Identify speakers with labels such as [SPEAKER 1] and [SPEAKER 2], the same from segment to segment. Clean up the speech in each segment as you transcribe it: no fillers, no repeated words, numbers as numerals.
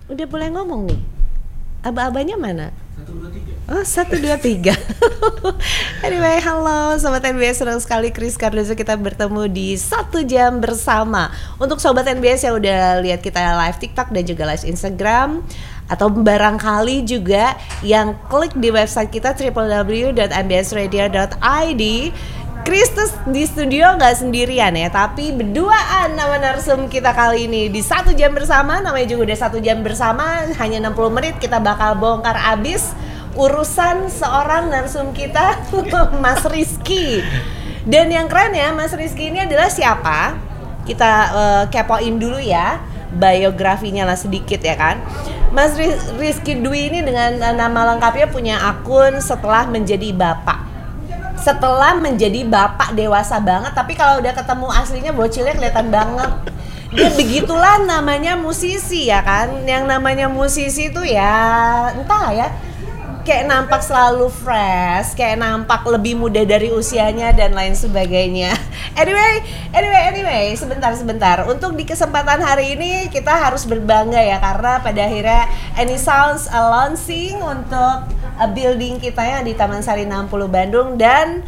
[SPEAKER 1] Udah boleh ngomong nih. Aba-abanya mana?
[SPEAKER 2] 1, 2, 3.
[SPEAKER 1] Oh, 1, 2, 3. Anyway, halo Sobat NBS, senang sekali Chris Cardozo kita bertemu di 1 jam bersama. Untuk Sobat NBS yang udah lihat kita live TikTok dan juga live Instagram, atau barangkali juga yang klik di website kita www.mbsradio.id, Chris tuh di studio gak sendirian ya, tapi berduaan sama narsum kita kali ini di 1 jam bersama. Namanya juga udah 1 jam bersama, hanya 60 menit kita bakal bongkar abis urusan seorang narsum kita, Mas Rizky. Dan yang keren ya, Mas Rizky ini adalah siapa? Kita kepoin dulu ya biografinya lah sedikit ya kan. Mas Rizky Dwi ini dengan nama lengkapnya punya akun setelah menjadi bapak. Setelah menjadi bapak dewasa banget, tapi kalau udah ketemu aslinya bocilnya kelihatan banget. Dia begitulah namanya musisi ya kan. Yang namanya musisi itu ya entah ya, kayak nampak selalu fresh, kayak nampak lebih muda dari usianya dan lain sebagainya. Anyway, sebentar. Untuk di kesempatan hari ini kita harus berbangga ya, karena pada akhirnya Any Sounds launching untuk building kita yang di Taman Sari 60 Bandung. Dan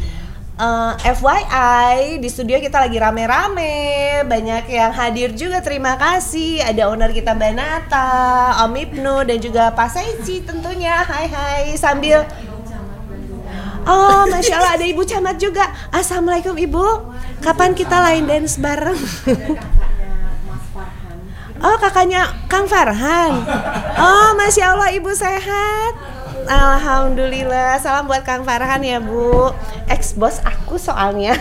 [SPEAKER 1] FYI di studio kita lagi rame-rame, banyak yang hadir juga, terima kasih. Ada owner kita Mbak Nata, Om Ibnu dan juga Pak Saici tentunya. Hai sambil oh Masya Allah ada Ibu Camat juga. Assalamualaikum Ibu, kapan kita line dance bareng? Oh kakaknya Kang Farhan. Oh Masya Allah Ibu sehat. Alhamdulillah, salam buat Kang Farhan ya Bu, ex bos aku soalnya.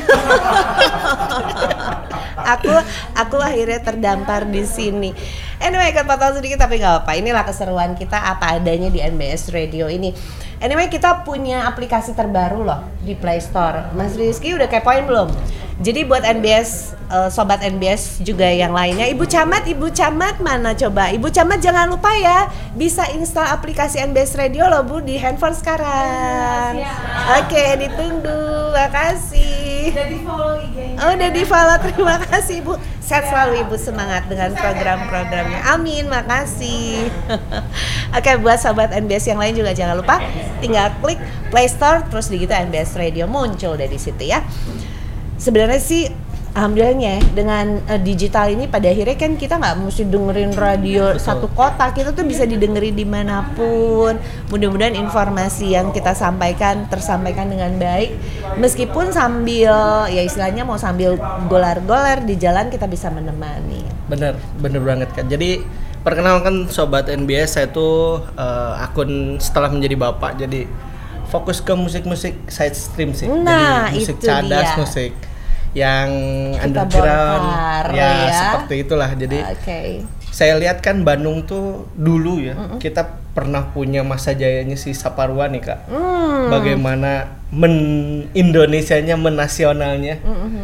[SPEAKER 1] aku akhirnya terdampar di sini. Anyway, kepotong sedikit tapi nggak apa. Inilah keseruan kita apa adanya di NBS Radio ini. Anyway, kita punya aplikasi terbaru loh di Play Store. Mas Rizky udah kepoin belum? Jadi buat NBS, sobat NBS juga yang lainnya, Ibu Camat mana coba? Ibu Camat jangan lupa ya, bisa install aplikasi NBS Radio loh Bu di handphone sekarang. Oke, ditunggu, makasih.
[SPEAKER 3] Udah di follow IG-nya.
[SPEAKER 1] Oh, udah di follow, terima kasih Bu. Sehat selalu Ibu, semangat dengan program-programnya. Amin, makasih. Oke, buat sobat NBS yang lain juga jangan lupa, tinggal klik Play Store terus begitu NBS Radio muncul dari situ ya. Sebenarnya sih alhamdulillahnya dengan digital ini pada akhirnya kan kita nggak mesti dengerin radio satu kota, kita tuh bisa didengerin dimanapun. Mudah-mudahan informasi yang kita sampaikan tersampaikan dengan baik, meskipun sambil ya istilahnya mau sambil golar-golar di jalan kita bisa menemani.
[SPEAKER 2] Bener banget kan. Jadi perkenalkan sobat NBS, saya tuh akun setelah menjadi bapak, jadi fokus ke musik-musik side stream sih.
[SPEAKER 1] Nah,
[SPEAKER 2] jadi musik
[SPEAKER 1] itu
[SPEAKER 2] cadas,
[SPEAKER 1] dia.
[SPEAKER 2] musik yang
[SPEAKER 1] Kita
[SPEAKER 2] underground
[SPEAKER 1] bongkar,
[SPEAKER 2] ya
[SPEAKER 1] ya.
[SPEAKER 2] seperti itulah. Jadi saya lihat kan Bandung tuh dulu ya, kita pernah punya masa jayanya si Saparua nih Kak. Bagaimana Indonesianya, menasionalnya,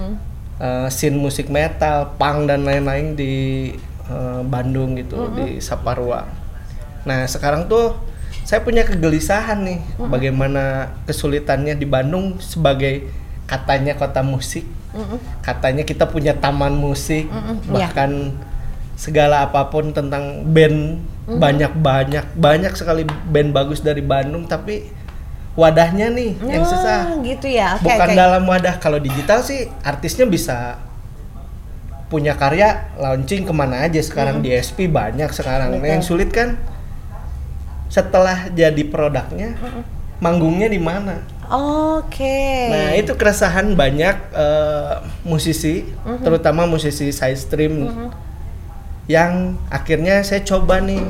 [SPEAKER 2] scene musik metal, punk dan lain-lain di Bandung gitu, di Saparua. Nah sekarang tuh saya punya kegelisahan nih, bagaimana kesulitannya di Bandung sebagai katanya kota musik. Katanya kita punya taman musik, bahkan segala apapun tentang band, banyak sekali band bagus dari Bandung, tapi wadahnya nih yang susah.
[SPEAKER 1] Gitu ya.
[SPEAKER 2] Bukan dalam wadah. Kalau digital sih artisnya bisa punya karya launching kemana aja sekarang, di SP banyak sekarang. Nah, yang sulit kan setelah jadi produknya, manggungnya di mana? Nah itu keresahan banyak musisi, terutama musisi side stream, yang akhirnya saya coba nih,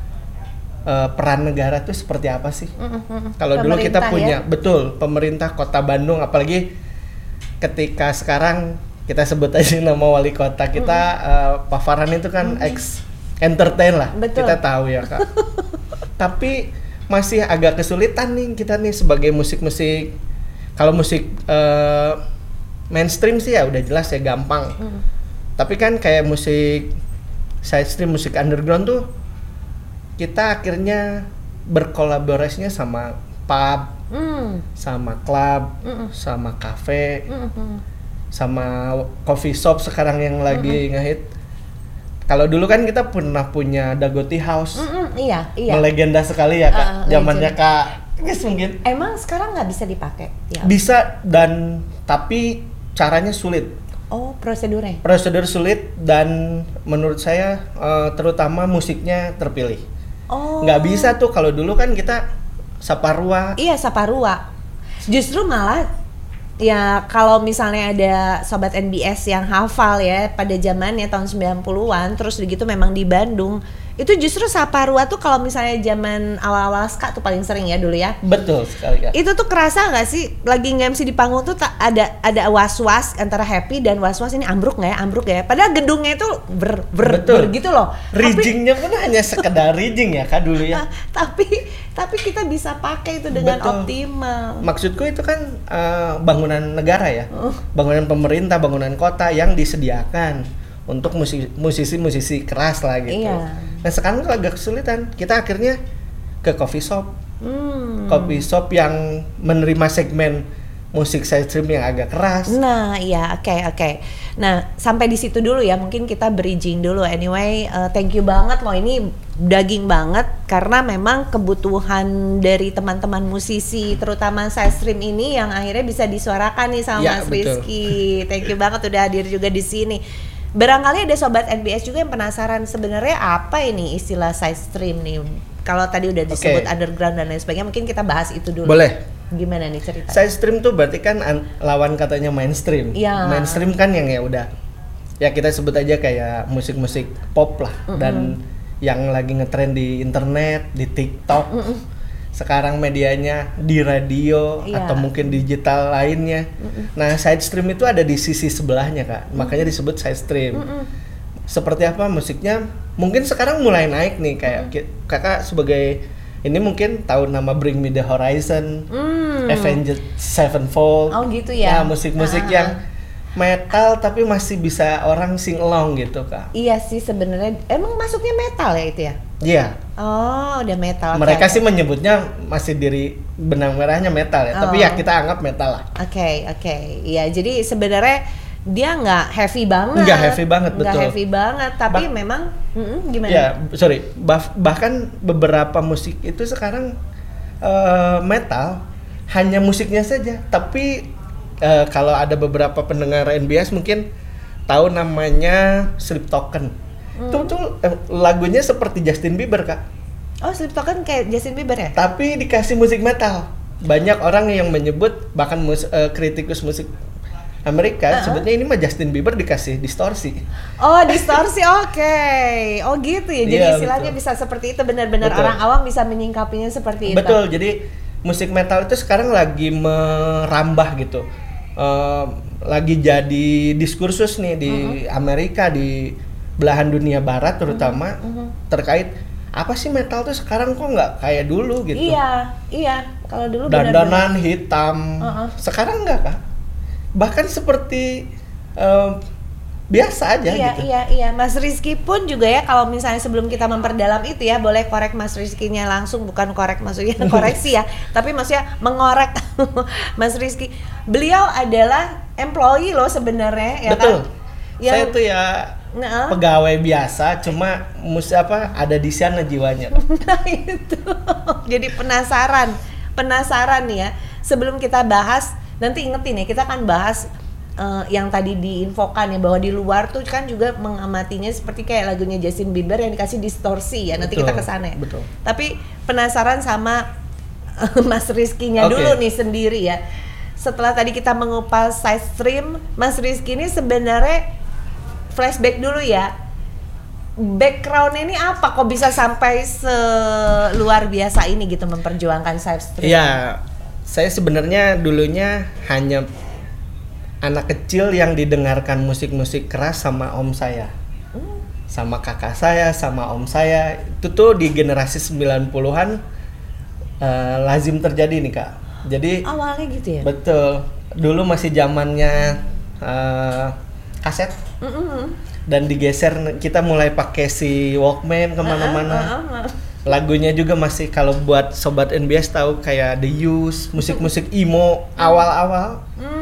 [SPEAKER 2] peran negara tuh seperti apa sih? Kalau dulu kita punya, betul, pemerintah Kota Bandung, apalagi ketika sekarang kita sebut aja nama wali kota kita, Pak Farhan itu kan ex entertain lah, kita tahu ya Kak. Tapi masih agak kesulitan nih kita nih sebagai musik-musik. Kalau musik mainstream sih ya udah jelas ya gampang. Tapi kan kayak musik side stream, musik underground tuh kita akhirnya berkolaborasinya sama pub, sama klub, sama cafe, sama coffee shop sekarang yang lagi ngehit. Kalau dulu kan kita pernah punya Dagoti House.
[SPEAKER 1] Iya.
[SPEAKER 2] Melegenda sekali ya Kak. Zamannya
[SPEAKER 1] legend.
[SPEAKER 2] Kak Yes mungkin.
[SPEAKER 1] Emang sekarang nggak bisa dipakai? Ya.
[SPEAKER 2] Bisa dan tapi caranya sulit.
[SPEAKER 1] Oh, prosedurnya.
[SPEAKER 2] Prosedur sulit dan menurut saya terutama musiknya terpilih.
[SPEAKER 1] Oh.
[SPEAKER 2] Nggak bisa tuh kalau dulu kan kita Saparua.
[SPEAKER 1] Iya, Saparua. Justru malah ya kalau misalnya ada sobat NBS yang hafal ya pada zamannya tahun 90-an terus begitu memang di Bandung itu justru Saparua tuh kalau misalnya zaman awal-awal ska tuh paling sering ya dulu ya.
[SPEAKER 2] Betul sekali Kak.
[SPEAKER 1] Itu tuh kerasa nggak sih lagi nge-MC di panggung tuh ada was-was antara happy dan was-was ini ambruk nggak ya? Padahal gedungnya itu ber gitu loh.
[SPEAKER 2] Riggingnya pun hanya sekedar rigging ya Kak dulu ya.
[SPEAKER 1] Tapi kita bisa pakai itu dengan
[SPEAKER 2] Betul.
[SPEAKER 1] optimal.
[SPEAKER 2] Maksudku itu kan bangunan negara ya, bangunan pemerintah, bangunan kota yang disediakan untuk musisi-musisi keras lah gitu.
[SPEAKER 1] Iya.
[SPEAKER 2] Nah sekarang tuh agak kesulitan. Kita akhirnya ke coffee shop, coffee shop yang menerima segmen musik side stream yang agak keras.
[SPEAKER 1] Nah, iya, oke. Nah, sampai di situ dulu ya. Mungkin kita bridging dulu. Anyway, thank you banget loh. Ini daging banget karena memang kebutuhan dari teman-teman musisi, terutama side stream ini yang akhirnya bisa disuarakan nih sama
[SPEAKER 2] Ya,
[SPEAKER 1] Mas
[SPEAKER 2] betul.
[SPEAKER 1] Rizky. Thank you banget udah hadir juga di sini. Barangkali ada sobat NBS juga yang penasaran sebenarnya apa ini istilah side stream nih. Kalau tadi udah disebut underground dan lain sebagainya, mungkin kita bahas itu dulu.
[SPEAKER 2] Boleh.
[SPEAKER 1] Gimana nih cerita?
[SPEAKER 2] Side stream tuh berarti kan lawan katanya mainstream.
[SPEAKER 1] Iya.
[SPEAKER 2] Mainstream kan yang ya udah ya kita sebut aja kayak musik-musik pop lah dan yang lagi ngetrend di internet, di TikTok. Sekarang medianya di radio atau mungkin digital lainnya. Nah, side stream itu ada di sisi sebelahnya Kak. Makanya disebut side stream. Seperti apa musiknya? Mungkin sekarang mulai naik nih kayak Kakak sebagai ini mungkin tahu nama Bring Me The Horizon, Avenged Sevenfold.
[SPEAKER 1] Oh gitu ya.
[SPEAKER 2] Ya, musik-musik yang metal tapi masih bisa orang sing along gitu Kak.
[SPEAKER 1] Iya sih sebenarnya. Emang masuknya metal ya itu ya?
[SPEAKER 2] Iya.
[SPEAKER 1] Oh, udah metal.
[SPEAKER 2] Mereka
[SPEAKER 1] Oke.
[SPEAKER 2] sih menyebutnya masih diri benang merahnya metal ya, tapi ya kita anggap metal lah.
[SPEAKER 1] Oke. Iya, jadi sebenarnya dia nggak heavy banget.
[SPEAKER 2] Nggak heavy banget,
[SPEAKER 1] Nggak
[SPEAKER 2] betul.
[SPEAKER 1] heavy banget, tapi memang gimana?
[SPEAKER 2] Ya, sorry. Bahkan beberapa musik itu sekarang metal hanya musiknya saja, tapi kalau ada beberapa pendengar NBS mungkin tahu namanya Sleep Token. Itu tuh lagunya seperti Justin Bieber Kak.
[SPEAKER 1] Oh, Sleep Token kayak Justin Bieber ya?
[SPEAKER 2] Tapi dikasih musik metal. Banyak orang yang menyebut bahkan kritikus musik Amerika sebetulnya ini mah Justin Bieber dikasih distorsi.
[SPEAKER 1] Oh, distorsi, oke. Oh gitu ya, jadi
[SPEAKER 2] Iya,
[SPEAKER 1] istilahnya
[SPEAKER 2] betul.
[SPEAKER 1] bisa seperti itu, benar-benar
[SPEAKER 2] Betul.
[SPEAKER 1] orang awam bisa menyingkapinya seperti itu.
[SPEAKER 2] Betul, jadi musik metal itu sekarang lagi merambah gitu. Lagi jadi diskursus nih di Amerika, di belahan dunia barat terutama terkait apa sih metal tuh sekarang kok nggak kayak dulu gitu.
[SPEAKER 1] Iya. Kalau dulu benar-benar
[SPEAKER 2] Dandanan hitam. Sekarang nggak Kak. Bahkan seperti biasa aja gitu.
[SPEAKER 1] Iya. Mas Rizky pun juga ya, kalau misalnya sebelum kita memperdalam itu ya, boleh korek Mas Rizky-nya langsung, bukan korek maksudnya koreksi ya, tapi maksudnya mengorek Mas Rizky. Beliau adalah employee loh sebenarnya ya.
[SPEAKER 2] Betul.
[SPEAKER 1] Kan?
[SPEAKER 2] Saya tuh ya pegawai biasa, cuma ada di sana jiwanya.
[SPEAKER 1] Nah itu. Jadi penasaran nih ya. Sebelum kita bahas, nanti ingetin ya, kita akan bahas yang tadi diinfokan ya, bahwa di luar tuh kan juga mengamatinya seperti kayak lagunya Justin Bieber yang dikasih distorsi ya. Nanti kita kesana ya.
[SPEAKER 2] Betul.
[SPEAKER 1] Tapi penasaran sama Mas Rizky-nya dulu nih sendiri ya. Setelah tadi kita mengupas side stream, Mas Rizky ini sebenarnya flashback dulu ya. Background ini apa kok bisa sampai seluar biasa ini gitu memperjuangkan side stream?
[SPEAKER 2] Iya, saya sebenarnya dulunya hanya anak kecil yang didengarkan musik-musik keras sama om saya. Sama kakak saya, sama om saya. Itu tuh di generasi 90-an lazim terjadi nih Kak. Jadi
[SPEAKER 1] awalnya gitu ya?
[SPEAKER 2] Betul. Dulu masih zamannya kaset. Dan digeser, kita mulai pakai si Walkman kemana-mana. Lagunya juga masih, kalau buat sobat NBS tahu kayak The Used, musik-musik emo awal-awal.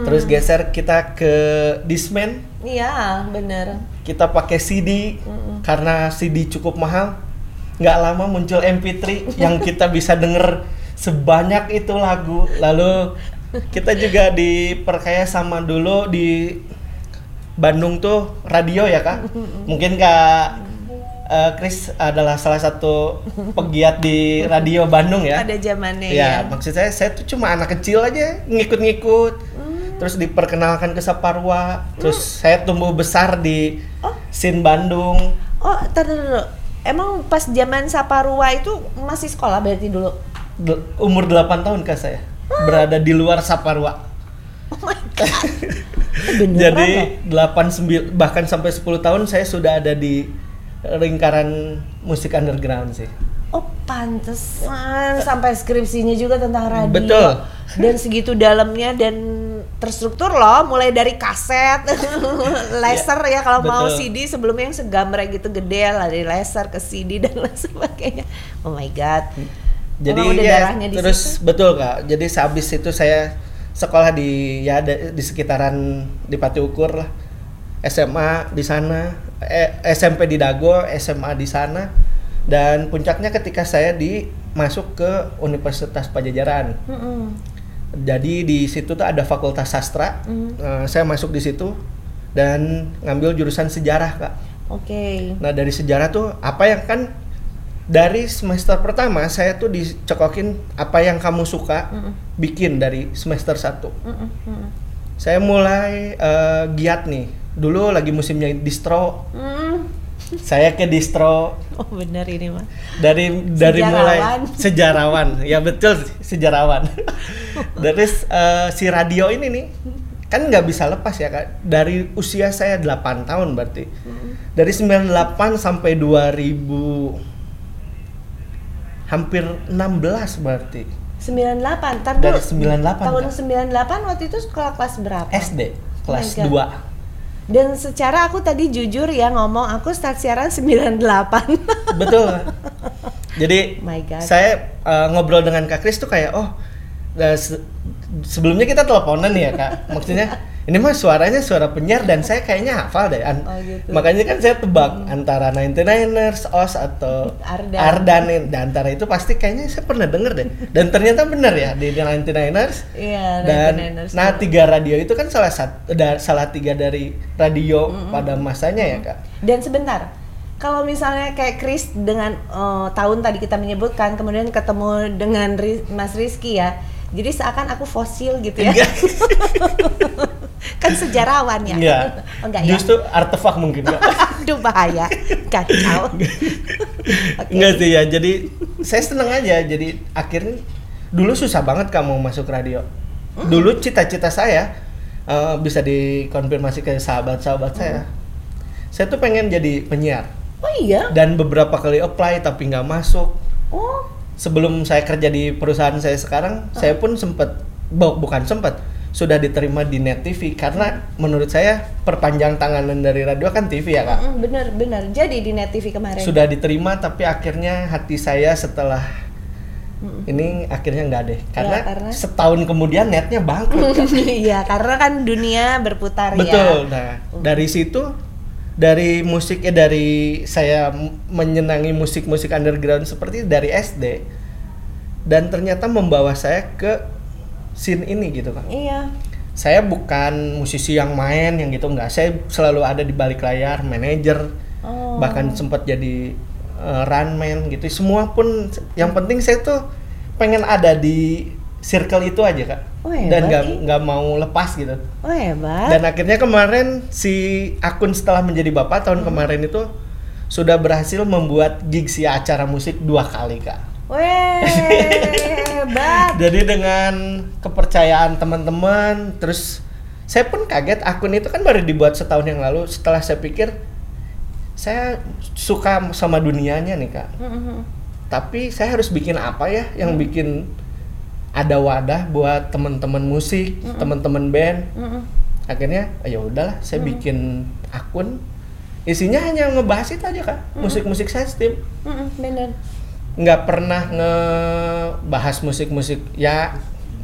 [SPEAKER 2] Terus geser kita ke Discman.
[SPEAKER 1] Iya, bener.
[SPEAKER 2] Kita pakai CD karena CD cukup mahal. Nggak lama muncul MP3 yang kita bisa denger sebanyak itu lagu. Lalu kita juga diperkaya sama dulu di Bandung tuh radio ya Kak. Mungkin Kak Chris adalah salah satu pegiat di radio Bandung ya.
[SPEAKER 1] Pada zamannya
[SPEAKER 2] ya. Maksud saya tuh cuma anak kecil aja ngikut-ngikut. Terus diperkenalkan ke Saparua. Terus saya tumbuh besar di scene Bandung.
[SPEAKER 1] Oh, taruh. Emang pas zaman Saparua itu masih sekolah berarti dulu?
[SPEAKER 2] Umur 8 tahun Kak saya. Berada di luar Saparua.
[SPEAKER 1] Oh my god. Beneran
[SPEAKER 2] Jadi
[SPEAKER 1] loh?
[SPEAKER 2] 8 9 bahkan sampai 10 tahun saya sudah ada di lingkaran musik underground sih.
[SPEAKER 1] Oh, pantesan sampai skripsinya juga tentang radio.
[SPEAKER 2] Betul.
[SPEAKER 1] Dan segitu dalamnya dan terstruktur loh, mulai dari kaset, laser ya kalau mau
[SPEAKER 2] betul.
[SPEAKER 1] CD sebelumnya yang segambar gitu gede lah, dari laser ke CD dan lain sebagainya. Oh my god.
[SPEAKER 2] Jadi
[SPEAKER 1] Emang udah
[SPEAKER 2] ya
[SPEAKER 1] darahnya di
[SPEAKER 2] terus
[SPEAKER 1] situ?
[SPEAKER 2] betul Kak. Jadi sehabis itu saya sekolah di di sekitaran di Pati Ukur lah. SMA di sana, SMP di Dago, SMA di sana. Dan puncaknya ketika saya masuk ke Universitas Pajajaran. Jadi di situ tuh ada Fakultas Sastra. Saya masuk di situ dan ngambil jurusan sejarah Kak.
[SPEAKER 1] Oke.
[SPEAKER 2] Nah dari sejarah tuh apa yang kan dari semester pertama saya tuh dicekokin apa yang kamu suka bikin dari semester 1. Saya mulai giat nih. Dulu lagi musimnya distro. Saya ke distro.
[SPEAKER 1] Oh benar ini mah.
[SPEAKER 2] Dari
[SPEAKER 1] Sejarawan.
[SPEAKER 2] mulai sejarawan. Ya betul sejarawan. Dari si radio ini nih kan nggak bisa lepas ya Kak. Dari usia saya 8 tahun berarti. Dari 98 sampai 2000 hampir 16 berarti.
[SPEAKER 1] 98. Ntar
[SPEAKER 2] Dari
[SPEAKER 1] dulu.
[SPEAKER 2] 98,
[SPEAKER 1] Tahun
[SPEAKER 2] Kak.
[SPEAKER 1] 98 waktu itu sekolah kelas berapa?
[SPEAKER 2] SD kelas
[SPEAKER 1] Oh my God.
[SPEAKER 2] 2.
[SPEAKER 1] Dan secara aku tadi jujur ya ngomong, aku start siaran 98.
[SPEAKER 2] Betul. Jadi
[SPEAKER 1] My God.
[SPEAKER 2] saya ngobrol dengan Kak Kris tuh kayak sebelumnya kita teleponan nih ya Kak. Maksudnya ini mah suaranya suara penyiar dan saya kayaknya hafal deh.
[SPEAKER 1] gitu.
[SPEAKER 2] Makanya kan saya tebak antara 99ers, OS atau
[SPEAKER 1] Ardan.
[SPEAKER 2] Ardan. Dan antara itu pasti kayaknya saya pernah denger deh. Dan ternyata benar ya di 99ers.
[SPEAKER 1] Iya,
[SPEAKER 2] Dan
[SPEAKER 1] 99ers.
[SPEAKER 2] nah 3 radio itu kan salah 3 dari radio pada masanya ya Kak.
[SPEAKER 1] Dan sebentar, kalau misalnya kayak Chris dengan tahun tadi kita menyebutkan, kemudian ketemu dengan Mas Rizky ya, jadi seakan aku fosil gitu ya. Kan sejarawan ya.
[SPEAKER 2] Enggak.
[SPEAKER 1] Oh, enggak ya.
[SPEAKER 2] Justru artefak mungkin Kak.
[SPEAKER 1] Aduh bahaya, kacau. Oke.
[SPEAKER 2] Enggak sih ya, jadi saya seneng aja. Jadi akhirnya dulu susah banget kamu masuk radio. Dulu cita-cita saya bisa dikonfirmasi ke sahabat-sahabat saya tuh pengen jadi penyiar.
[SPEAKER 1] Oh iya?
[SPEAKER 2] Dan beberapa kali apply tapi nggak masuk.
[SPEAKER 1] Oh.
[SPEAKER 2] Sebelum saya kerja di perusahaan saya sekarang, saya pun sudah diterima di Net TV karena menurut saya perpanjang tanganan dari radio kan TV ya Kak.
[SPEAKER 1] Bener. Jadi di Net TV kemarin.
[SPEAKER 2] Sudah diterima tapi akhirnya hati saya setelah ini akhirnya nggak deh karena setahun kemudian netnya bangkrut.
[SPEAKER 1] Iya, karena kan dunia berputar.
[SPEAKER 2] Betul.
[SPEAKER 1] Ya.
[SPEAKER 2] Nah dari situ dari saya menyenangi musik underground seperti dari SD dan ternyata membawa saya ke scene ini gitu Kak.
[SPEAKER 1] Iya.
[SPEAKER 2] Saya bukan musisi yang main yang gitu enggak. Saya selalu ada di balik layar, manajer, bahkan sempat jadi runman gitu. Semua pun yang penting saya tuh pengen ada di circle itu aja Kak. Dan nggak mau lepas gitu.
[SPEAKER 1] Oh hebat.
[SPEAKER 2] Dan akhirnya kemarin si akun setelah menjadi bapak tahun kemarin itu sudah berhasil membuat gigs ya acara musik 2 kali Kak.
[SPEAKER 1] Weh, hebat.
[SPEAKER 2] Jadi dengan kepercayaan teman-teman, terus saya pun kaget akun itu kan baru dibuat setahun yang lalu. Setelah saya pikir saya suka sama dunianya nih Kak. Tapi saya harus bikin apa ya yang bikin ada wadah buat teman-teman musik, teman-teman band. Akhirnya ya udahlah, saya bikin akun. Isinya hanya ngebahas itu aja Kak, musik-musik sensitif.
[SPEAKER 1] Bener.
[SPEAKER 2] Nggak pernah ngebahas musik-musik ya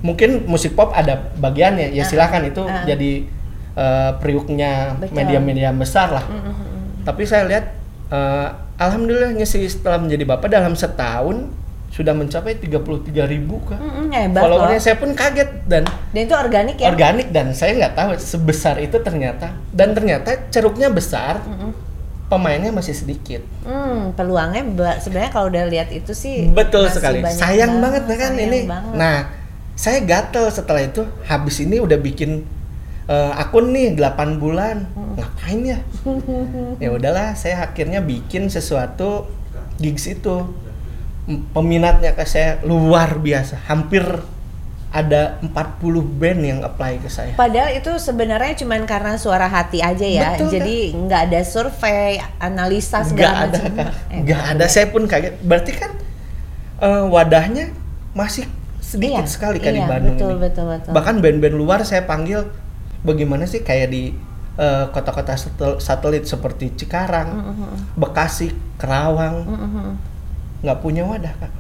[SPEAKER 2] mungkin musik pop ada bagiannya, ya silakan itu jadi periuknya
[SPEAKER 1] Betul.
[SPEAKER 2] media-media besar lah. Tapi saya lihat alhamdulillahnya sih setelah menjadi bapak dalam setahun sudah mencapai 33.000 Kak.
[SPEAKER 1] Hebat
[SPEAKER 2] Followernya
[SPEAKER 1] loh.
[SPEAKER 2] saya pun kaget dan
[SPEAKER 1] itu organik ya?
[SPEAKER 2] organik dan saya nggak tahu sebesar itu ternyata, dan ternyata ceruknya besar, pemainnya masih sedikit.
[SPEAKER 1] Peluangnya sebenarnya kalau udah lihat itu sih
[SPEAKER 2] Betul
[SPEAKER 1] masih
[SPEAKER 2] sekali.
[SPEAKER 1] banyak
[SPEAKER 2] Sayang banget kan
[SPEAKER 1] sayang
[SPEAKER 2] ini.
[SPEAKER 1] banget.
[SPEAKER 2] Nah, saya gatel setelah itu. Habis ini udah bikin akun nih 8 bulan. Ngapain ya? Ya udahlah, saya akhirnya bikin sesuatu gigs itu. Peminatnya ke saya luar biasa. Hampir ada 40 band yang apply ke saya.
[SPEAKER 1] Padahal itu sebenarnya cuman karena suara hati aja ya.
[SPEAKER 2] Betul,
[SPEAKER 1] jadi nggak ada survei, analisa
[SPEAKER 2] Nggak
[SPEAKER 1] segala
[SPEAKER 2] ada,
[SPEAKER 1] macam.
[SPEAKER 2] Kak. Nggak ada. Saya pun kaget. Berarti kan wadahnya masih sedikit sekali kan di Bandung
[SPEAKER 1] betul,
[SPEAKER 2] ini.
[SPEAKER 1] betul.
[SPEAKER 2] Bahkan band-band luar saya panggil, bagaimana sih kayak di kota-kota satelit seperti Cikarang, Bekasi, Kerawang, nggak punya wadah, Kak.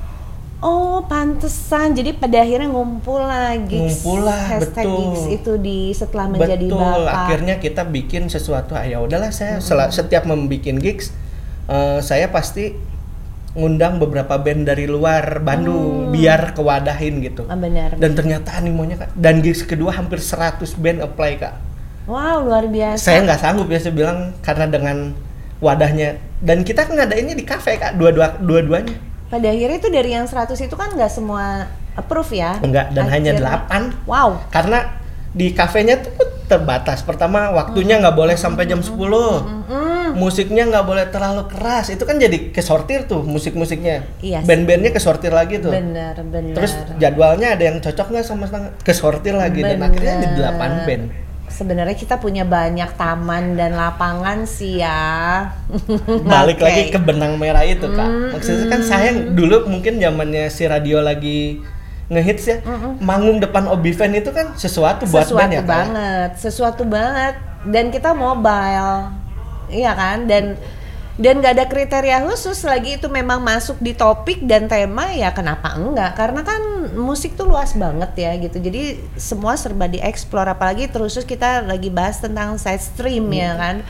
[SPEAKER 1] Oh, pantesan. Jadi pada akhirnya ngumpul lah hashtag
[SPEAKER 2] betul.
[SPEAKER 1] gigs itu setelah menjadi
[SPEAKER 2] Betul,
[SPEAKER 1] bapak.
[SPEAKER 2] akhirnya kita bikin sesuatu. Ya udahlah, saya setiap membikin gigs, saya pasti ngundang beberapa band dari luar Bandung biar kewadahin gitu.
[SPEAKER 1] Benar.
[SPEAKER 2] Dan ternyata animonya, Kak. Dan gigs kedua hampir 100 band apply, Kak.
[SPEAKER 1] Wow, luar biasa.
[SPEAKER 2] Saya nggak sanggup ya, saya bilang, karena dengan wadahnya. Dan kita ngadainnya di kafe, Kak, dua-duanya.
[SPEAKER 1] Pada akhirnya itu dari yang 100 itu kan nggak semua approve ya?
[SPEAKER 2] Enggak, dan hanya 8.
[SPEAKER 1] Wow.
[SPEAKER 2] Karena di kafenya tuh terbatas. Pertama, waktunya nggak boleh sampai jam 10. Musiknya nggak boleh terlalu keras. Itu kan jadi kesortir tuh musik-musiknya.
[SPEAKER 1] Iya sih.
[SPEAKER 2] Band-bandnya kesortir lagi tuh.
[SPEAKER 1] Benar.
[SPEAKER 2] Terus jadwalnya ada yang cocok nggak sama setengah, kesortir lagi. Dan akhirnya di 8 band.
[SPEAKER 1] Sebenarnya kita punya banyak taman dan lapangan sih ya.
[SPEAKER 2] Balik
[SPEAKER 1] Oke.
[SPEAKER 2] lagi ke benang merah itu, Kak. Maksudnya kan saya dulu mungkin zamannya si radio lagi ngehits ya, manggung depan Obiven itu kan sesuatu buat band ya, Kak.
[SPEAKER 1] Sesuatu banget. Dan kita mobile, iya kan? Dan nggak ada kriteria khusus lagi, itu memang masuk di topik dan tema, ya kenapa enggak? Karena kan musik tuh luas banget ya gitu. Jadi semua serba dieksplor, apalagi terus kita lagi bahas tentang side stream ya kan.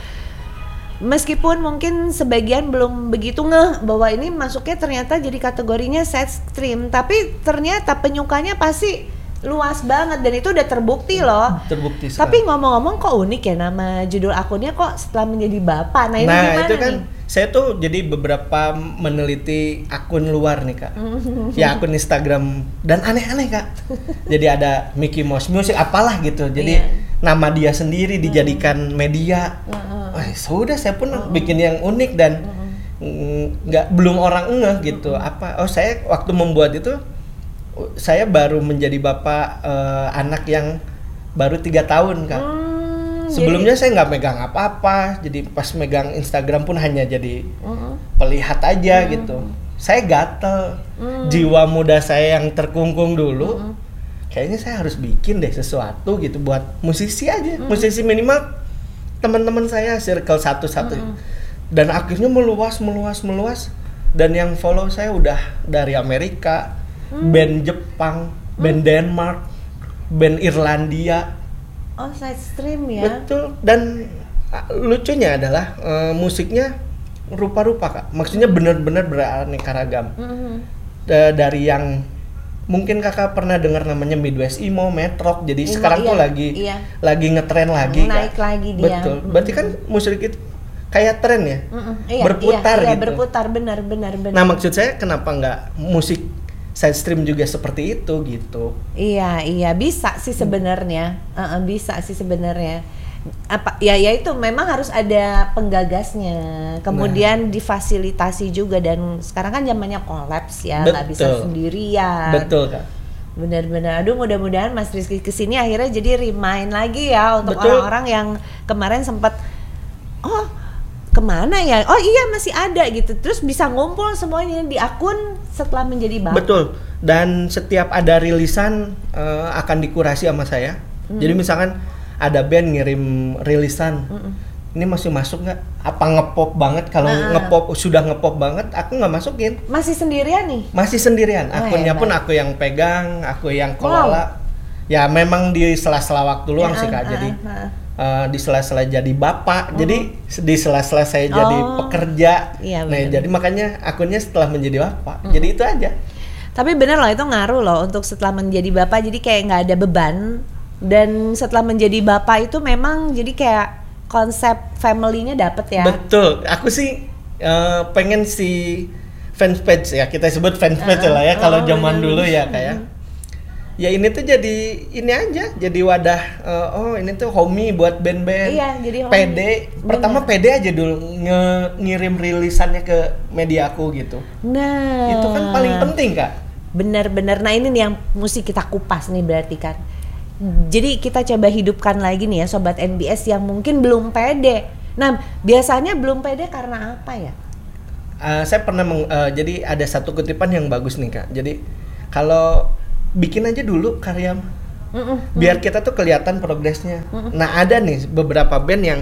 [SPEAKER 1] Meskipun mungkin sebagian belum begitu ngeh bahwa ini masuknya ternyata jadi kategorinya side stream, tapi ternyata penyukanya pasti luas banget dan itu udah terbukti loh.
[SPEAKER 2] Terbukti sekali.
[SPEAKER 1] Tapi ngomong-ngomong kok unik ya nama judul akunnya kok setelah menjadi bapak. Nah, ini gimana
[SPEAKER 2] itu kan
[SPEAKER 1] nih?
[SPEAKER 2] saya tuh jadi beberapa meneliti akun luar nih, Kak. Ya akun Instagram dan aneh-aneh, Kak. Jadi ada Mickey Mouse Music apalah gitu. Jadi nama dia sendiri dijadikan media. Sudah saya pun bikin yang unik dan belum orang ngeh gitu. Saya waktu membuat itu saya baru menjadi bapak anak yang baru 3 tahun, Kak. Sebelumnya saya nggak megang apa-apa, jadi pas megang Instagram pun hanya jadi pelihat aja gitu. Saya gatel, jiwa muda saya yang terkungkung dulu, kayaknya saya harus bikin deh sesuatu gitu buat musisi aja, musisi minimal teman-teman saya circle satu-satu. Dan akhirnya meluas, dan yang follow saya udah dari Amerika, band Jepang, band Denmark, band Irlandia.
[SPEAKER 1] Oh, side stream ya.
[SPEAKER 2] Betul, dan lucunya adalah musiknya rupa-rupa, Kak. Maksudnya benar-benar beraneka ragam. Dari yang mungkin Kakak pernah dengar namanya Midwest Emo, Metrock. Jadi sekarang tuh lagi ngetren lagi,
[SPEAKER 1] naik
[SPEAKER 2] Kak.
[SPEAKER 1] lagi dia.
[SPEAKER 2] Betul. Berarti kan musik itu kayak tren ya. Berputar gitu.
[SPEAKER 1] Berputar, benar.
[SPEAKER 2] Nah, maksud saya kenapa nggak musik side stream juga seperti itu gitu.
[SPEAKER 1] Iya bisa sih sebenarnya. Bisa sih sebenarnya. Itu memang harus ada penggagasnya. Kemudian difasilitasi juga, dan sekarang kan zamannya kolaps ya, nggak bisa sendirian.
[SPEAKER 2] Betul, Kak.
[SPEAKER 1] Benar-benar. Aduh, mudah-mudahan Mas Rizky kesini akhirnya jadi remind lagi ya untuk orang-orang yang kemarin sempat kemana ya? Oh iya, masih ada gitu. Terus bisa ngumpul semuanya di akun setelah menjadi bapak.
[SPEAKER 2] Betul. Dan setiap ada rilisan akan dikurasi sama saya. Jadi misalkan ada band ngirim rilisan, ini masih masuk nggak? Apa ngepop banget? Kalau sudah ngepop banget, aku nggak masukin.
[SPEAKER 1] Masih sendirian nih?
[SPEAKER 2] Masih sendirian. Akunnya pun aku yang pegang, aku yang kelola. Ya memang di sela-sela waktu luang sih Kak. Jadi di sela-sela jadi bapak, jadi di sela-sela saya jadi pekerja.
[SPEAKER 1] Iya,
[SPEAKER 2] nah jadi makanya akunnya setelah menjadi bapak. Jadi itu aja.
[SPEAKER 1] Tapi bener loh, itu ngaruh loh untuk setelah menjadi bapak, jadi kayak nggak ada beban. Dan setelah menjadi bapak itu memang jadi kayak konsep family-nya dapet ya.
[SPEAKER 2] Betul, aku sih pengen si fanpage ya, kita sebut fanpage lah ya kalau zaman dulu ya kayak. Ya ini tuh jadi ini aja, jadi wadah. Oh ini tuh homey buat band-band.
[SPEAKER 1] Iya, jadi
[SPEAKER 2] PD. Pertama PD aja dulu ngirim rilisannya ke media aku gitu.
[SPEAKER 1] Nah,
[SPEAKER 2] itu kan paling penting Kak.
[SPEAKER 1] Bener-bener. Nah ini nih yang mesti kita kupas nih berarti kan. Jadi kita coba hidupkan lagi nih ya Sobat NBS yang mungkin belum pede. Nah biasanya belum pede karena apa ya?
[SPEAKER 2] Saya pernah jadi ada satu kutipan yang bagus nih Kak. Jadi kalau bikin aja dulu karya, biar kita tuh kelihatan progresnya. Nah ada nih beberapa band yang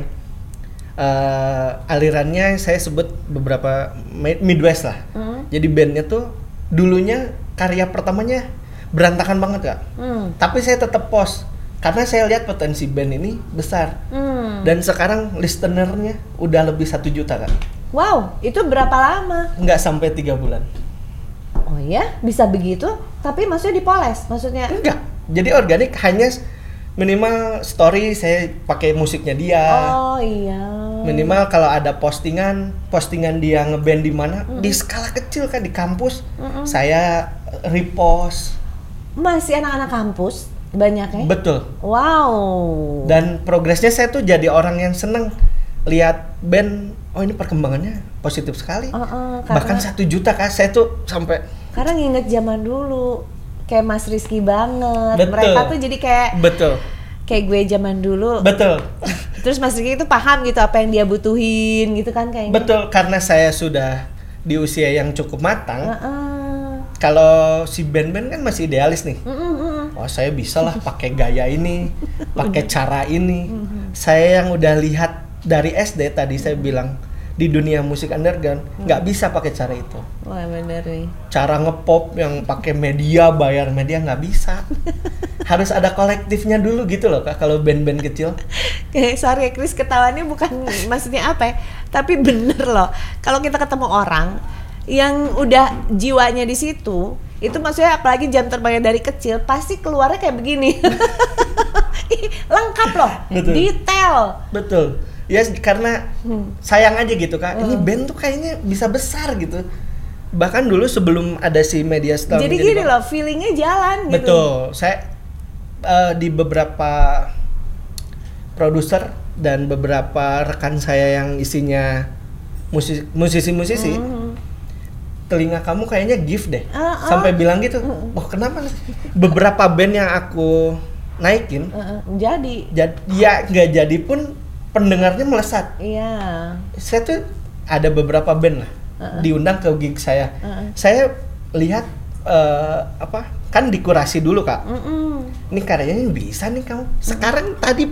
[SPEAKER 2] alirannya saya sebut beberapa Midwest lah. Jadi bandnya tuh dulunya karya pertamanya berantakan banget Kak. Tapi saya tetap post karena saya lihat potensi band ini besar. Dan sekarang listenernya udah lebih 1 juta Kak.
[SPEAKER 1] Wow, itu berapa lama?
[SPEAKER 2] Nggak sampai 3 bulan.
[SPEAKER 1] Oh ya, bisa begitu? Tapi maksudnya dipoles? Maksudnya?
[SPEAKER 2] Enggak, jadi organik, hanya minimal story saya pakai musiknya dia.
[SPEAKER 1] Oh iya.
[SPEAKER 2] Minimal kalau ada postingan dia ngeband di mana, di skala kecil kan di kampus, saya repost.
[SPEAKER 1] Masih anak-anak kampus banyaknya?
[SPEAKER 2] Betul.
[SPEAKER 1] Wow.
[SPEAKER 2] Dan progresnya saya tuh jadi orang yang seneng lihat band, oh ini perkembangannya positif sekali. Bahkan 1 juta Kak, saya tuh sampai.
[SPEAKER 1] Karena nginget zaman dulu, kayak Mas Rizky banget.
[SPEAKER 2] Betul.
[SPEAKER 1] Mereka tuh jadi kayak.
[SPEAKER 2] Betul.
[SPEAKER 1] Kayak gue zaman dulu.
[SPEAKER 2] Betul.
[SPEAKER 1] Terus Mas Rizky itu paham gitu apa yang dia butuhin gitu kan kayaknya.
[SPEAKER 2] Betul, karena saya sudah di usia yang cukup matang. Kalau si band-band kan masih idealis nih. Oh saya bisa lah pakai gaya ini, pakai cara ini. Saya yang udah lihat dari SD tadi saya bilang di dunia musik underground nggak bisa pakai cara itu.
[SPEAKER 1] Wah bener nih.
[SPEAKER 2] Cara ngepop yang pakai media, bayar media nggak bisa. Harus ada kolektifnya dulu gitu loh Kak kalau band-band kecil.
[SPEAKER 1] Sorry ya Chris, ketawanya bukan maksudnya apa ya, tapi bener loh. Kalau kita ketemu orang yang udah jiwanya di situ, itu maksudnya apalagi jam terbangnya dari kecil, pasti keluarnya kayak begini. Lengkap loh,
[SPEAKER 2] betul.
[SPEAKER 1] Detail.
[SPEAKER 2] Betul. Ya karena sayang aja gitu Kak, ini band tuh kayaknya bisa besar gitu. Bahkan dulu sebelum ada si media storm.
[SPEAKER 1] Jadi gini loh, feelingnya jalan gitu.
[SPEAKER 2] Betul, saya di beberapa produser dan beberapa rekan saya yang isinya musisi-musisi, telinga kamu kayaknya gift deh, sampai bilang gitu. Wah kenapa? Beberapa band yang aku naikin,
[SPEAKER 1] jadi
[SPEAKER 2] ya nggak jadi pun pendengarnya melesat.
[SPEAKER 1] Iya.
[SPEAKER 2] Saya tuh ada beberapa band lah diundang ke gig saya. Saya lihat kan dikurasi dulu Kak. Ini karyanya bisa nih kamu. Sekarang tadi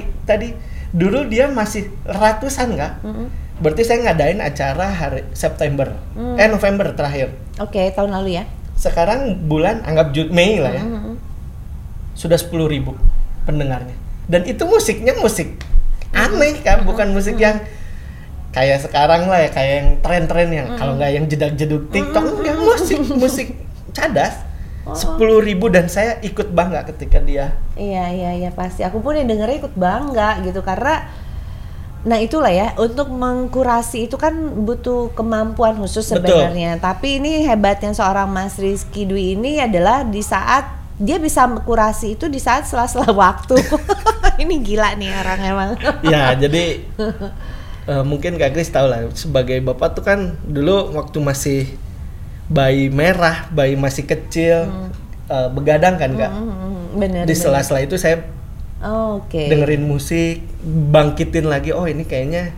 [SPEAKER 2] dulu dia masih ratusan Kak. Berarti saya ngadain acara hari September, November terakhir.
[SPEAKER 1] Oke, tahun lalu ya.
[SPEAKER 2] Sekarang bulan anggap Mei lah ya. Sudah 10.000 pendengarnya. Dan itu musiknya musik aneh kan, bukan musik yang kayak sekarang lah ya, kayak yang tren-tren yang kalau nggak yang jedak-jeduk TikTok, enggak, musik cadas. 10.000 dan saya ikut bangga ketika dia.
[SPEAKER 1] Iya pasti. Aku pun yang dengernya ikut bangga gitu karena nah itulah ya, untuk mengkurasi itu kan butuh kemampuan khusus sebenarnya. Betul. Tapi ini hebatnya seorang Mas Rizky Dwi ini adalah di saat dia bisa kurasi itu di saat sela-sela waktu. Ini gila nih orang emang.
[SPEAKER 2] Ya jadi mungkin Kak Kris tahu lah, sebagai bapak tuh kan dulu waktu masih bayi merah, bayi masih kecil, begadang kan Kak.
[SPEAKER 1] Bener.
[SPEAKER 2] Di sela-sela itu saya dengerin musik, bangkitin lagi. Oh ini kayaknya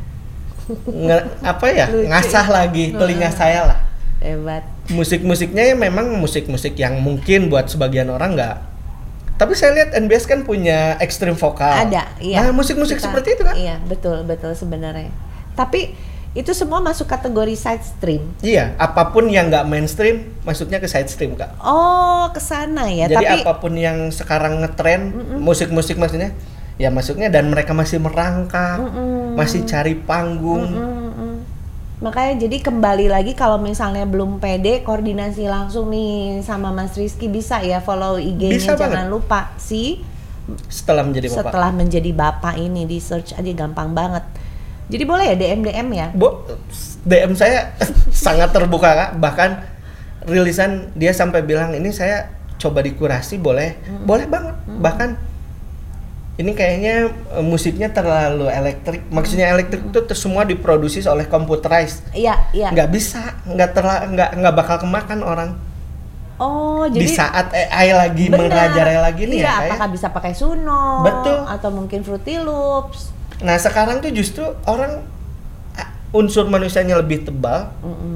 [SPEAKER 2] ngasah lagi telinga saya lah.
[SPEAKER 1] Hebat.
[SPEAKER 2] Musik-musiknya ya memang musik-musik yang mungkin buat sebagian orang nggak Tapi saya lihat NBS kan punya ekstrim vokal.
[SPEAKER 1] Ada, iya.
[SPEAKER 2] Nah, musik-musik seperti itu kan?
[SPEAKER 1] Iya, betul sebenarnya. Tapi itu semua masuk kategori side stream.
[SPEAKER 2] Iya, apapun yang nggak mainstream, masuknya ke side stream, Kak.
[SPEAKER 1] Oh, ke sana ya.
[SPEAKER 2] Jadi
[SPEAKER 1] Tapi
[SPEAKER 2] apapun yang sekarang ngetren, musik-musik maksudnya, ya masuknya, dan mereka masih merangkak, masih cari panggung.
[SPEAKER 1] makanya jadi kembali lagi kalau misalnya belum pede, koordinasi langsung nih sama Mas Rizky, bisa ya follow IG-nya,
[SPEAKER 2] Bisa
[SPEAKER 1] jangan
[SPEAKER 2] banget.
[SPEAKER 1] lupa sih.
[SPEAKER 2] Setelah menjadi bapak.
[SPEAKER 1] Setelah menjadi bapak ini di search aja gampang banget. Jadi boleh ya DM ya?
[SPEAKER 2] DM saya sangat terbuka, Kak. Bahkan rilisan dia sampai bilang ini saya coba dikurasi, boleh banget. Bahkan ini kayaknya musiknya terlalu elektrik. Maksudnya elektrik itu semua diproduksi oleh computerized.
[SPEAKER 1] Iya.
[SPEAKER 2] Nggak bisa, nggak bakal kemakan orang.
[SPEAKER 1] Oh, jadi
[SPEAKER 2] Di saat AI lagi merajalela lagi nih
[SPEAKER 1] iya,
[SPEAKER 2] ya, kayak.
[SPEAKER 1] apakah bisa pakai Suno?
[SPEAKER 2] Betul.
[SPEAKER 1] Atau mungkin Fruity Loops?
[SPEAKER 2] Nah sekarang tuh justru orang unsur manusianya lebih tebal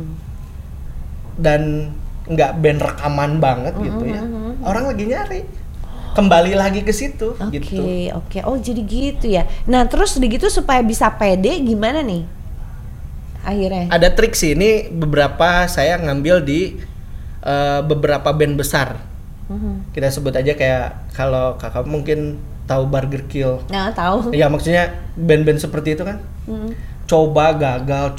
[SPEAKER 2] dan nggak band rekaman banget gitu ya. Orang lagi nyari kembali lagi ke situ gitu.
[SPEAKER 1] Oke. Oh, jadi gitu ya. Nah, terus begitu supaya bisa pede gimana nih? Akhirnya.
[SPEAKER 2] Ada trik sih, ini beberapa saya ngambil di beberapa band besar. Kita sebut aja kayak, kalau kakak mungkin tahu Burger Kill.
[SPEAKER 1] Nah, tahu.
[SPEAKER 2] Ya maksudnya band-band seperti itu kan. Coba gagal,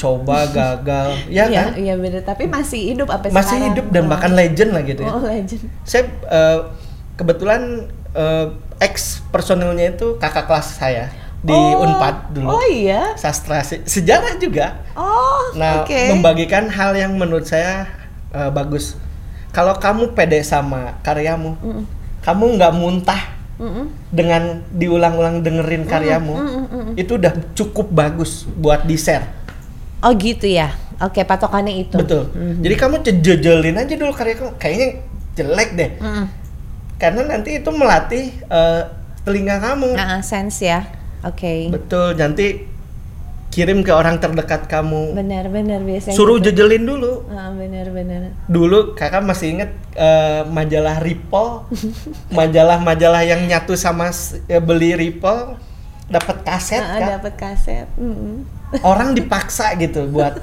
[SPEAKER 2] ya kan?
[SPEAKER 1] Iya benar, tapi masih hidup apa
[SPEAKER 2] Masih
[SPEAKER 1] sekarang?
[SPEAKER 2] hidup dan bahkan legend lah gitu ya.
[SPEAKER 1] Oh, legend.
[SPEAKER 2] Saya kebetulan ex personilnya itu kakak kelas saya di Unpad dulu.
[SPEAKER 1] Oh iya.
[SPEAKER 2] Sastra sejarah juga.
[SPEAKER 1] Oh,
[SPEAKER 2] Nah,
[SPEAKER 1] oke.
[SPEAKER 2] membagikan hal yang menurut saya bagus. Kalau kamu pede sama karyamu, kamu nggak muntah dengan diulang-ulang dengerin karyamu, itu udah cukup bagus buat di-share.
[SPEAKER 1] Oh gitu ya. Oke, patokannya itu.
[SPEAKER 2] Betul. Jadi kamu jejelin aja dulu karya kamu, kayaknya jelek deh. Karena nanti itu melatih telinga kamu.
[SPEAKER 1] Nah, sense ya. Oke.
[SPEAKER 2] Betul, nanti kirim ke orang terdekat kamu.
[SPEAKER 1] Benar biasanya.
[SPEAKER 2] Suruh
[SPEAKER 1] gitu.
[SPEAKER 2] jejelin dulu.
[SPEAKER 1] Benar.
[SPEAKER 2] Dulu kakak masih inget majalah Ripple, majalah yang nyatu sama beli Ripple, dapat kaset kan?
[SPEAKER 1] Dapat kaset.
[SPEAKER 2] Orang dipaksa gitu buat.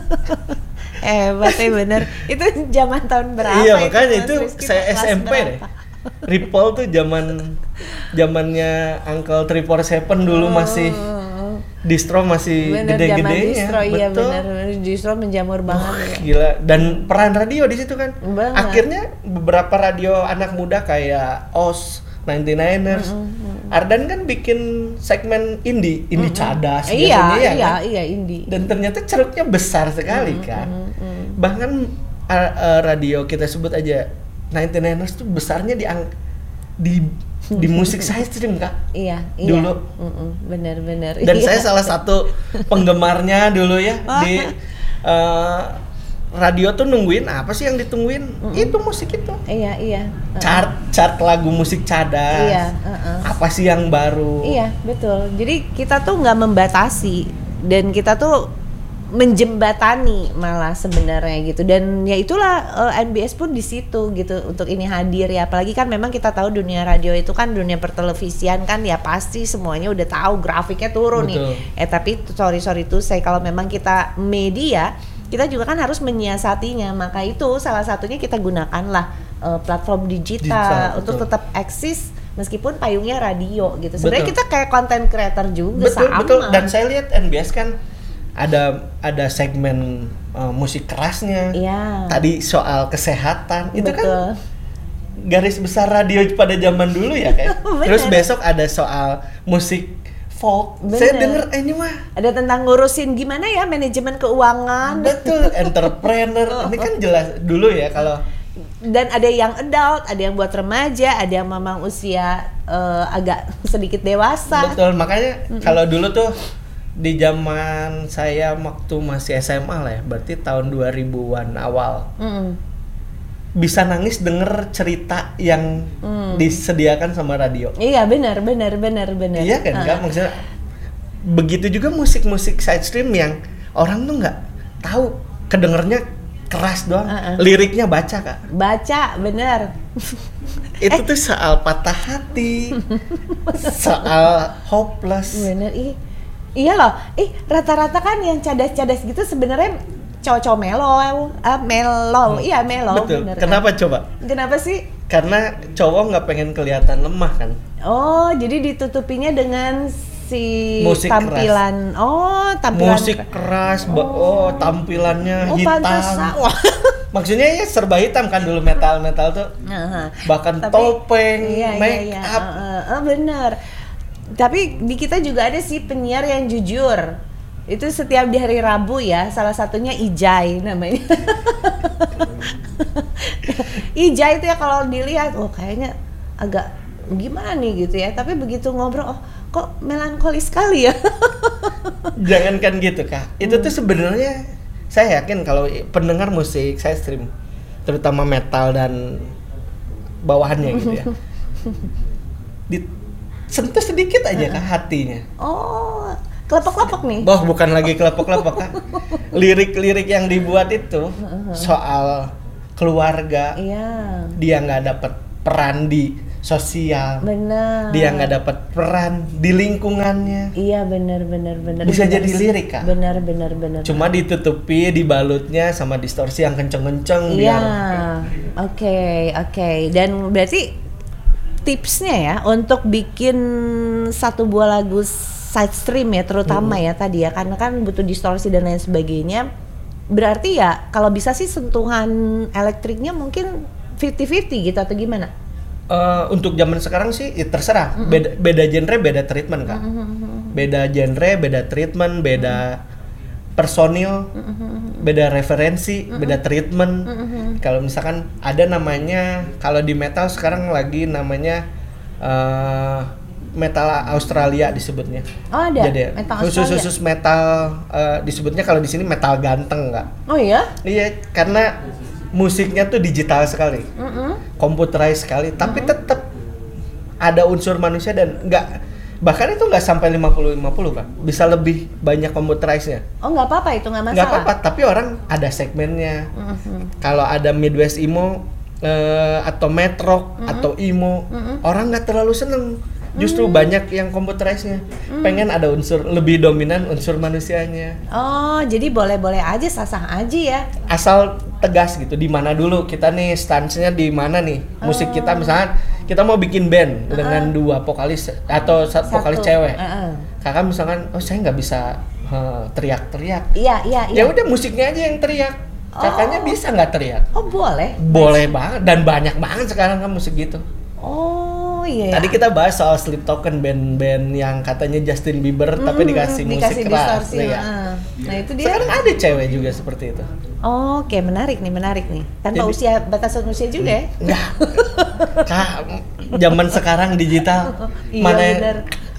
[SPEAKER 1] Berarti bener. Itu zaman tahun berapa?
[SPEAKER 2] Iya makanya
[SPEAKER 1] Mas
[SPEAKER 2] itu
[SPEAKER 1] Rizky,
[SPEAKER 2] saya
[SPEAKER 1] kelas
[SPEAKER 2] SMP deh.
[SPEAKER 1] berapa?
[SPEAKER 2] Ripple tuh zamannya Uncle 347 dulu masih distro masih
[SPEAKER 1] Bener,
[SPEAKER 2] gede-gedenya.
[SPEAKER 1] zaman distro, iya
[SPEAKER 2] betul.
[SPEAKER 1] bener. Distro menjamur banget ya.
[SPEAKER 2] Gila, dan peran radio di situ kan.
[SPEAKER 1] Banget.
[SPEAKER 2] Akhirnya beberapa radio anak muda kayak OS, 99ers, Ardan kan bikin segmen indie cadas biasanya ya kan?
[SPEAKER 1] Iya, indie.
[SPEAKER 2] Dan ternyata ceruknya besar sekali kan. Bahkan radio kita sebut aja 99ers tuh besarnya di musik side stream, Kak.
[SPEAKER 1] Iya.
[SPEAKER 2] Dulu.
[SPEAKER 1] Bener.
[SPEAKER 2] Dan
[SPEAKER 1] Iya.
[SPEAKER 2] saya salah satu penggemarnya dulu ya di radio tuh nungguin apa sih yang ditungguin? Itu musik itu.
[SPEAKER 1] Iya.
[SPEAKER 2] Chart lagu musik cadas.
[SPEAKER 1] Iya.
[SPEAKER 2] Apa sih yang baru?
[SPEAKER 1] Iya, betul. Jadi kita tuh nggak membatasi dan kita tuh menjembatani malah sebenarnya gitu. Dan ya itulah NBS pun di situ gitu untuk ini hadir ya. Apalagi kan memang kita tahu dunia radio itu kan dunia pertelevisian kan ya, pasti semuanya udah tahu grafiknya turun.
[SPEAKER 2] Betul.
[SPEAKER 1] Nih. Tapi sorry tuh saya kalau memang kita media, kita juga kan harus menyiasatinya. Maka itu salah satunya kita gunakanlah platform digital untuk
[SPEAKER 2] betul.
[SPEAKER 1] tetap eksis meskipun payungnya radio gitu. Sebenarnya
[SPEAKER 2] Betul.
[SPEAKER 1] kita kayak content creator juga sama.
[SPEAKER 2] Betul. Dan saya lihat NBS kan ada segmen musik kerasnya.
[SPEAKER 1] Iya.
[SPEAKER 2] Tadi soal kesehatan itu
[SPEAKER 1] Betul.
[SPEAKER 2] kan garis besar radio pada zaman dulu ya kan.
[SPEAKER 1] Bener.
[SPEAKER 2] Terus besok ada soal musik folk.
[SPEAKER 1] Bener.
[SPEAKER 2] Saya denger ini mah
[SPEAKER 1] Ada tentang ngurusin gimana ya manajemen keuangan.
[SPEAKER 2] betul, entrepreneur. Ini kan jelas dulu ya kalau
[SPEAKER 1] Dan ada yang adult, ada yang buat remaja, ada yang memang usia agak sedikit dewasa.
[SPEAKER 2] betul, makanya kalau dulu tuh di zaman saya waktu masih SMA lah ya, berarti tahun 2000-an awal. Bisa nangis denger cerita yang disediakan sama radio.
[SPEAKER 1] Iya, benar.
[SPEAKER 2] Iya kan, Kak? Maksudnya begitu juga musik-musik side stream yang orang tuh nggak tahu, kedengernya keras doang, liriknya baca, Kak.
[SPEAKER 1] Baca, benar.
[SPEAKER 2] Itu tuh soal patah hati, soal hopeless.
[SPEAKER 1] Bener, iya loh. Rata-rata kan yang cadas-cadas gitu sebenarnya cowok-cowok mellow, iya mellow.
[SPEAKER 2] Betul.
[SPEAKER 1] Bener,
[SPEAKER 2] Kenapa
[SPEAKER 1] kan?
[SPEAKER 2] coba?
[SPEAKER 1] Kenapa sih?
[SPEAKER 2] Karena cowok nggak pengen kelihatan lemah kan.
[SPEAKER 1] Oh, jadi ditutupinya dengan si
[SPEAKER 2] musik
[SPEAKER 1] tampilan.
[SPEAKER 2] keras.
[SPEAKER 1] Oh, tampilan
[SPEAKER 2] musik keras. Tampilannya hitam.
[SPEAKER 1] Pantesan. Wah.
[SPEAKER 2] Maksudnya ya serba hitam kan dulu metal tuh. Bahkan topeng, make up.
[SPEAKER 1] Bener. Tapi di kita juga ada sih penyiar yang jujur. Itu setiap di hari Rabu ya, salah satunya Ijai namanya. Ijai itu ya kalau dilihat, kayaknya agak gimana nih gitu ya. Tapi begitu ngobrol, kok melankolis sekali ya.
[SPEAKER 2] Jangankan gitu Kak, itu tuh sebenarnya saya yakin kalau pendengar musik saya stream, terutama metal dan bawahannya gitu ya, disentuh sedikit aja Kak hatinya.
[SPEAKER 1] Oh, kelepek-kelepek nih.
[SPEAKER 2] Bukan lagi kelepek-kelepek Kak. Lirik-lirik yang dibuat itu soal keluarga.
[SPEAKER 1] Iya.
[SPEAKER 2] Dia nggak dapat peran di sosial.
[SPEAKER 1] Benar.
[SPEAKER 2] Dia nggak dapat peran di lingkungannya.
[SPEAKER 1] Iya, benar.
[SPEAKER 2] Bisa jadi lirik Kak.
[SPEAKER 1] Benar.
[SPEAKER 2] Cuma ditutupi, dibalutnya sama distorsi yang kenceng-kenceng.
[SPEAKER 1] Iya. Oke. Dan berarti tipsnya ya untuk bikin satu buah lagu side stream ya terutama ya tadi ya, karena kan butuh distorsi dan lain sebagainya. Berarti ya kalau bisa sih sentuhan elektriknya mungkin 50-50 gitu atau gimana?
[SPEAKER 2] Untuk zaman sekarang sih ya terserah. Beda genre, beda treatment Kak. Beda genre, beda treatment, beda personil, beda referensi, beda treatment. Kalau misalkan ada namanya, kalau di metal sekarang lagi namanya metal Australia disebutnya.
[SPEAKER 1] Oh ada.
[SPEAKER 2] Jadi
[SPEAKER 1] metal
[SPEAKER 2] khusus metal disebutnya kalau di sini metal ganteng Kak.
[SPEAKER 1] Oh iya?
[SPEAKER 2] Iya, karena musiknya tuh digital sekali, computerized sekali, tapi tetap ada unsur manusia dan bahkan itu nggak sampai 50-50 Kak, bisa lebih banyak computerized-nya.
[SPEAKER 1] Oh nggak apa-apa, itu nggak masalah.
[SPEAKER 2] Nggak apa-apa, tapi orang ada segmennya. Kalau ada Midwest emo atau metrock atau emo, orang nggak terlalu seneng. Justru banyak yang computerized-nya. Pengen ada unsur lebih dominan unsur manusianya.
[SPEAKER 1] Oh, jadi boleh-boleh aja, sah-sah aja ya.
[SPEAKER 2] Asal tegas gitu, di mana dulu kita nih stance-nya di mana nih. Musik kita misalnya kita mau bikin band dengan 2 vokalis atau satu vokalis cewek. Kakak misalkan, saya nggak bisa teriak-teriak.
[SPEAKER 1] Iya.
[SPEAKER 2] Ya udah musiknya aja yang teriak. Kakaknya bisa nggak teriak?
[SPEAKER 1] Oh, boleh.
[SPEAKER 2] Boleh banget dan banyak banget sekarang kan musik gitu.
[SPEAKER 1] Oh iya.
[SPEAKER 2] Tadi kita bahas soal Sleep Token, band-band yang katanya Justin Bieber tapi dikasih musik keras.
[SPEAKER 1] Ya. Nah itu dia.
[SPEAKER 2] Sekarang ada cewek juga seperti itu.
[SPEAKER 1] Oh, oke, menarik nih. Tanpa batasan usia juga ya?
[SPEAKER 2] Enggak. Kak, zaman sekarang digital.
[SPEAKER 1] Iya,
[SPEAKER 2] mana
[SPEAKER 1] bener.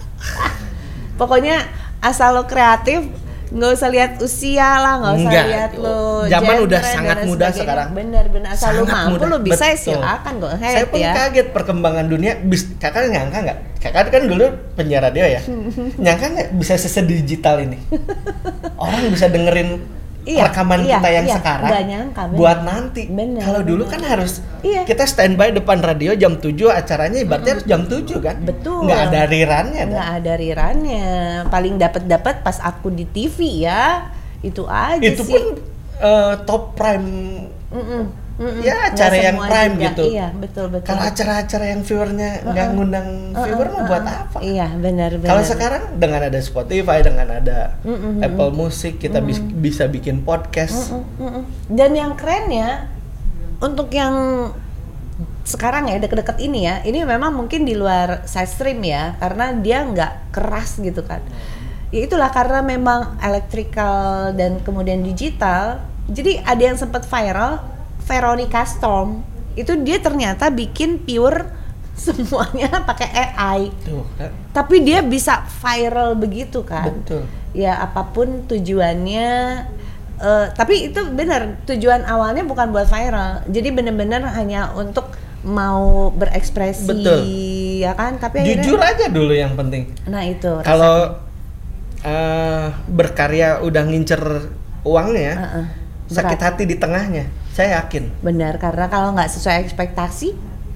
[SPEAKER 1] Pokoknya asal lo kreatif, nggak usah lihat usia lah, nggak usah lihat lo
[SPEAKER 2] zaman udah sangat mudah sekarang.
[SPEAKER 1] Bener asal lo mampu lo bisa ya silakan go ahead.
[SPEAKER 2] Saya pun kaget perkembangan dunia. Kakak nyangka nggak? Kakak kan dulu penyiar radio ya. Nyangka nggak bisa sedigital ini? Orang bisa dengerin rekaman kita yang sekarang buat nanti. Kalau dulu kan harus kita standby depan radio jam 7 acaranya, berarti harus jam 7 kan?
[SPEAKER 1] Betul.
[SPEAKER 2] Nggak ada rerunnya.
[SPEAKER 1] Paling dapat pas aku di TV ya. Itu aja
[SPEAKER 2] itu
[SPEAKER 1] sih.
[SPEAKER 2] Itu pun top prime. Ya acara yang prime juga. Gitu.
[SPEAKER 1] Iya, betul.
[SPEAKER 2] Kalau acara-acara yang viewernya nggak ngundang viewer mau buat apa?
[SPEAKER 1] Iya, benar.
[SPEAKER 2] Kalau sekarang dengan ada Spotify, dengan ada Apple Music, kita bisa bikin podcast.
[SPEAKER 1] Dan yang keren ya, untuk yang sekarang ya deket-deket ini ya, ini memang mungkin di luar side stream ya, karena dia nggak keras gitu kan. Ya itulah karena memang electrical dan kemudian digital. Jadi ada yang sempat viral. Veronica Storm itu dia ternyata bikin pure semuanya pakai AI. Tapi dia bisa viral begitu kan.
[SPEAKER 2] Betul.
[SPEAKER 1] Ya apapun tujuannya, tapi itu benar tujuan awalnya bukan buat viral. Jadi benar-benar hanya untuk mau berekspresi. Betul. Ya kan. Tapi
[SPEAKER 2] jujur aja dulu yang penting.
[SPEAKER 1] Nah itu.
[SPEAKER 2] Kalau berkarya udah ngincer uangnya, sakit hati di tengahnya. Saya yakin.
[SPEAKER 1] Benar, karena kalau nggak sesuai ekspektasi,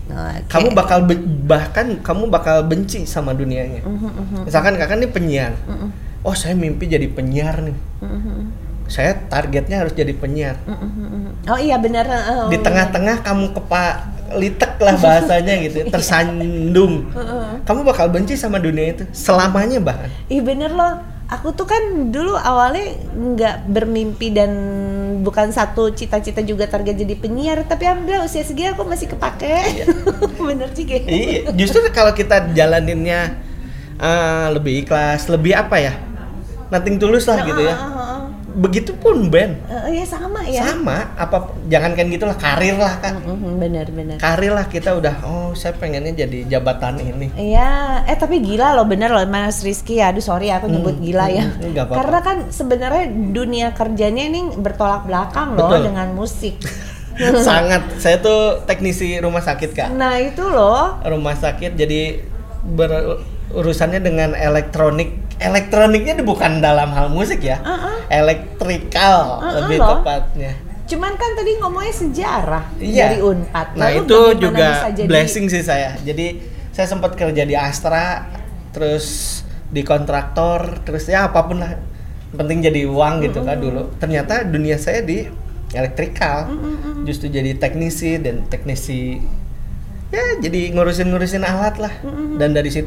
[SPEAKER 1] Oke.
[SPEAKER 2] Kamu bakal bahkan kamu bakal benci sama dunianya. Misalkan kakak nih penyiar. Oh, saya mimpi jadi penyiar nih. Saya targetnya harus jadi penyiar.
[SPEAKER 1] Oh iya benar.
[SPEAKER 2] Di tengah-tengah kamu litek lah bahasanya gitu, tersandung. Kamu bakal benci sama dunia itu selamanya bahkan.
[SPEAKER 1] Ih bener loh. Aku tuh kan dulu awalnya nggak bermimpi dan bukan satu cita-cita juga target jadi penyiar, tapi alhamdulillah usia segini aku masih kepake. Bener juga.
[SPEAKER 2] Iya, justru kalau kita jalaninnya lebih ikhlas, lebih apa ya? Nothing tulus lah gitu ya. Begitupun band.
[SPEAKER 1] Iya sama ya.
[SPEAKER 2] Sama, jangankan gitulah, karir lah Kak.
[SPEAKER 1] Bener.
[SPEAKER 2] Karir lah, kita udah, saya pengennya jadi jabatan ini.
[SPEAKER 1] Iya, tapi gila loh, bener loh Mas Rizky. Aduh sorry aku nyebut gila ya.
[SPEAKER 2] Nggak apa-apa.
[SPEAKER 1] Karena kan sebenarnya dunia kerjanya ini bertolak belakang loh.
[SPEAKER 2] Betul.
[SPEAKER 1] Dengan musik.
[SPEAKER 2] Sangat, saya tuh teknisi rumah sakit Kak.
[SPEAKER 1] Nah itu loh.
[SPEAKER 2] Rumah sakit, jadi berurusannya dengan elektroniknya bukan dalam hal musik ya, elektrikal lebih
[SPEAKER 1] loh.
[SPEAKER 2] tepatnya.
[SPEAKER 1] Cuman kan tadi ngomongnya sejarah
[SPEAKER 2] Iya.
[SPEAKER 1] dari Unpad.
[SPEAKER 2] Nah
[SPEAKER 1] Lalu
[SPEAKER 2] itu
[SPEAKER 1] bagaimana
[SPEAKER 2] juga
[SPEAKER 1] bisa jadi-
[SPEAKER 2] blessing sih saya. Jadi saya sempat kerja di Astra, terus di kontraktor, terus ya apapun lah, penting jadi uang gitu kan dulu. Ternyata dunia saya di elektrikal, justru jadi teknisi ya jadi ngurusin alat lah. Dan dari situ